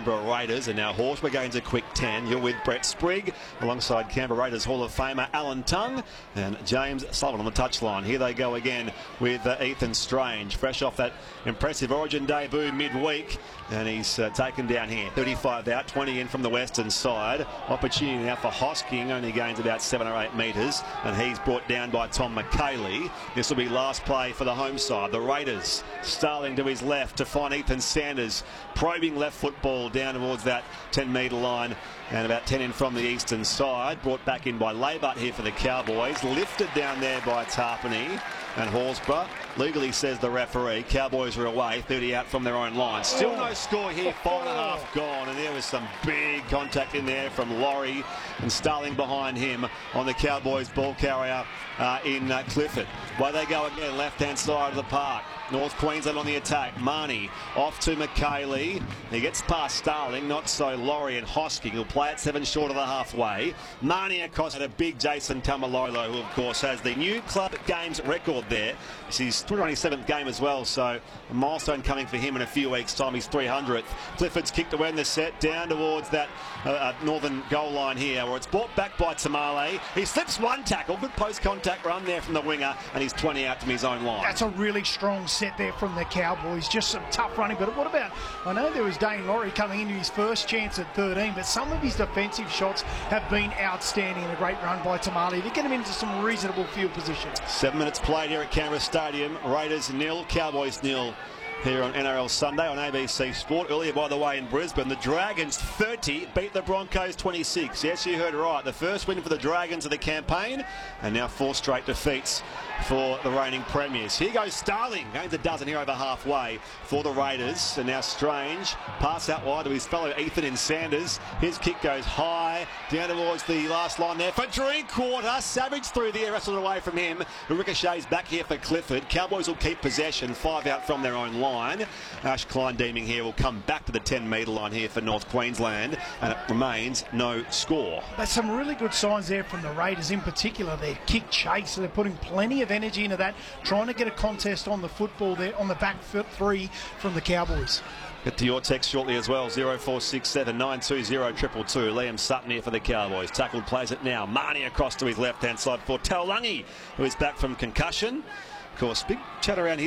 Canberra Raiders. And now Horsburgh gains a quick 10. You're with Brett Sprigg alongside Canberra Raiders Hall of Famer Alan Tongue and James Sullivan on the touchline. Here they go again with Ethan Strange, fresh off that impressive Origin debut midweek. And he's taken down here. 35 out, 20 in from the western side. Opportunity now for Hosking, only gains about 7 or 8 metres. And he's brought down by Tom McKaylee. This will be last play for the home side. The Raiders, Starling to his left to find Ethan Sanders. Probing left football down towards that 10-metre line. And about 10 in from the eastern side. Brought back in by Laybutt here for the Cowboys. Lifted down there by Tarpany. And Horsburgh legally says the referee. Cowboys are away, 30 out from their own line. Still no score here, 5.5 gone. And there was some big contact in there from Laurie and Starling behind him on the Cowboys ball carrier in Clifford. Away they go again, left-hand side of the park. North Queensland on the attack. Marnie off to McKaylee. He gets past Starling, not so Laurie and Hosking. He'll play it 7 short of the halfway. Marnie across at a big Jason Tamalolo, who of course has the new club games record there. It's his 27th game as well, so a milestone coming for him in a few weeks' time. He's 300th. Clifford's kicked away in the set, down towards that northern goal line here, where it's brought back by Tamale. He slips one tackle. Good post-contact run there from the winger, and he's 20 out from his own line. That's a really strong set there from the Cowboys. Just some tough running. But what about, I know there was Dane Laurie coming into his first chance at 13, but some of his defensive shots have been outstanding, and a great run by Tamale to get him into some reasonable field position. 7 minutes played here at Canberra Stadium. Raiders 0, Cowboys 0. Here on NRL Sunday on ABC Sport. Earlier, by the way, in Brisbane, the Dragons 30 beat the Broncos 26. Yes, you heard right. The first win for the Dragons of the campaign, and now 4 straight defeats for the reigning premiers. Here goes Starling. Gains a dozen here over halfway for the Raiders. And now Strange. Pass out wide to his fellow Ethan and Sanders. His kick goes high down towards the last line there for Drinkwater. Savage through the air, wrestled away from him. Ricochets back here for Clifford. Cowboys will keep possession. 5 out from their own line. Ash Klein Deeming here will come back to the 10-metre line here for North Queensland. And it remains no score. There's some really good signs there from the Raiders, in particular their kick chase. So they're putting plenty of energy into that, trying to get a contest on the football there on the back foot 3 from the Cowboys. Get to your text shortly as well. 0467 920 222. Liam Sutton here for the Cowboys. Tackled, plays it now. Marnie across to his left-hand side for Taulagi, who is back from concussion. Of course, big chat around here.